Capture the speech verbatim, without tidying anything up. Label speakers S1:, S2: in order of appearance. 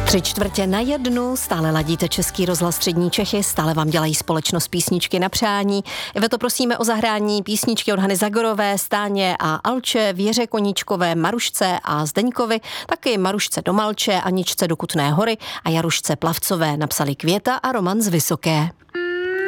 S1: Tři čtvrtě na jednu, stále ladíte Český rozhlas Střední Čechy, stále vám dělají společnost písničky na přání. Iveto, prosíme o zahrání písničky od Hany Zagorové, Stáně a Alče, Věře Koníčkové, Marušce a Zdeňkovi, taky Marušce do Malče, Aničce do Kutné Hory a Jarušce Plavcové napsali Květa a Roman z Vysoké.